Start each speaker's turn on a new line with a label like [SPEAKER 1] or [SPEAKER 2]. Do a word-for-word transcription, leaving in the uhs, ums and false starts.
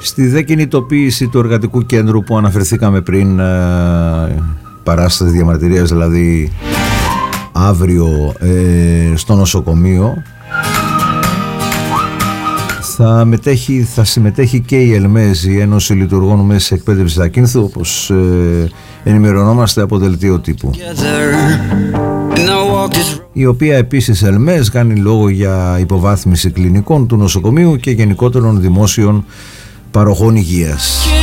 [SPEAKER 1] Στη δε κινητοποίηση του εργατικού κέντρου που αναφερθήκαμε πριν, παράσταση διαμαρτυρίας δηλαδή αύριο ε, στο νοσοκομείο, θα, μετέχει, θα συμμετέχει και η ΕΛΜΕΖ, η Ένωση Λειτουργών Μέσης Εκπαίδευσης Ακίνθου, όπως ε, ενημερωνόμαστε από δελτίο τύπου, η οποία επίσης ΕΛΜΕΖ κάνει λόγο για υποβάθμιση κλινικών του νοσοκομείου και γενικότερων δημόσιων παροχών υγείας.